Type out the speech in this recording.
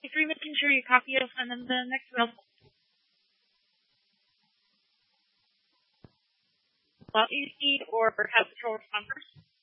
you making sure your copy is and then the next one. Well, easy or have control respond first.